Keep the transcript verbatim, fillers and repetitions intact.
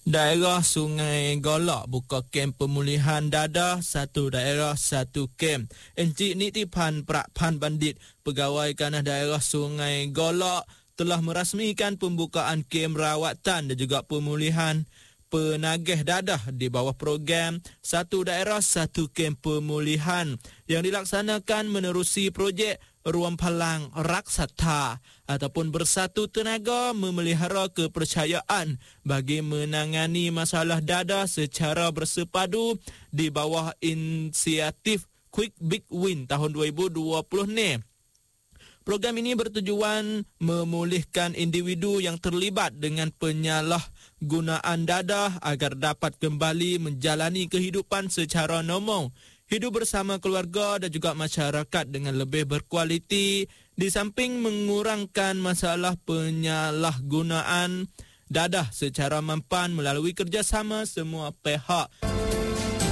Daerah Sungai Golok buka kem pemulihan dadah, satu daerah satu kem. Encik Nitipan Prakpan Bandit, Pegawai Kanah Daerah Sungai Golok telah merasmikan pembukaan kem rawatan dan juga pemulihan penagih dadah di bawah program Satu Daerah Satu Kem Pemulihan yang dilaksanakan menerusi projek Ruang Palang Raksasa ataupun bersatu tenaga memelihara kepercayaan bagi menangani masalah dadah secara bersepadu di bawah inisiatif Quick Big Win tahun dua ribu dua puluh ni. Program ini bertujuan memulihkan individu yang terlibat dengan penyalahgunaan dadah agar dapat kembali menjalani kehidupan secara normal, hidup bersama keluarga dan juga masyarakat dengan lebih berkualiti, di samping mengurangkan masalah penyalahgunaan dadah secara mampan melalui kerjasama semua pihak.